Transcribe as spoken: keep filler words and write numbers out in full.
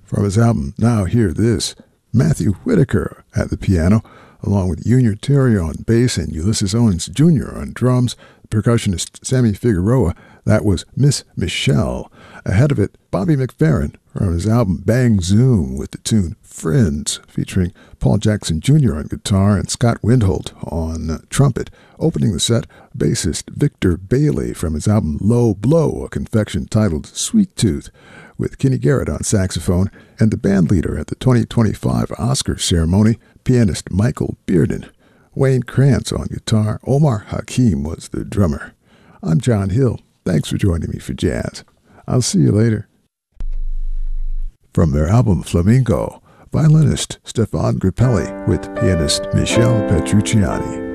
From his album Now Hear This, Matthew Whitaker at the piano, along with Junior Terry on bass and Ulysses Owens Junior on drums, the percussionist Sammy Figueroa. That was Miss Michelle. Ahead of it, Bobby McFerrin from his album Bang Zoom with the tune Friends, featuring Paul Jackson Junior on guitar and Scott Windholt on uh, trumpet. Opening the set, bassist Victor Bailey from his album Low Blow, a confection titled Sweet Tooth, with Kenny Garrett on saxophone, and the band leader at the twenty twenty-five Oscar ceremony, pianist Michael Bearden. Wayne Krantz on guitar, Omar Hakim was the drummer. I'm John Hill. Thanks for joining me for jazz. I'll see you later. From their album Flamingo, violinist Stefan Grappelli with pianist Michelle Petrucciani.